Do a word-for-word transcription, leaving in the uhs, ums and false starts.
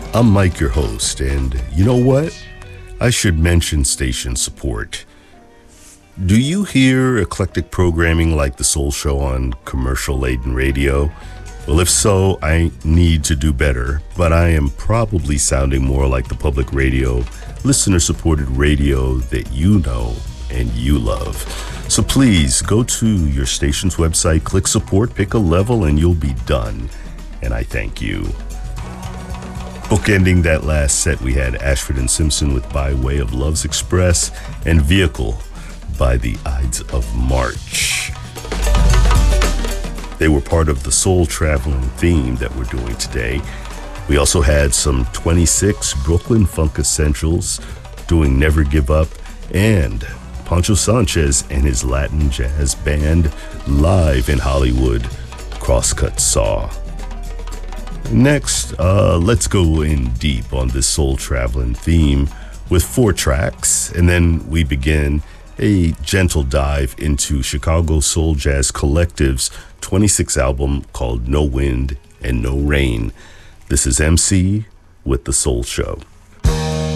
I'm Mike, your host, and you know what? I should mention station support. Do you hear eclectic programming like The Soul Show on commercial-laden radio? Well, if so, I need to do better, but I am probably sounding more like the public radio, listener-supported radio that you know and you love. So please go to your station's website, click support, pick a level, and you'll be done. And I thank you. Bookending that last set, we had Ashford and Simpson with By Way of Love's Express and Vehicle by the Ides of March. They were part of the soul traveling theme that we're doing today. We also had some twenty-six Brooklyn Funk Essentials doing Never Give Up, and Pancho Sanchez and his Latin jazz band live in Hollywood, Crosscut Saw. Next, uh, let's go in deep on this soul traveling theme with four tracks, and then we begin a gentle dive into Chicago Soul Jazz Collective's twenty-six album called No Wind and No Rain. This is M C with The Soul Show.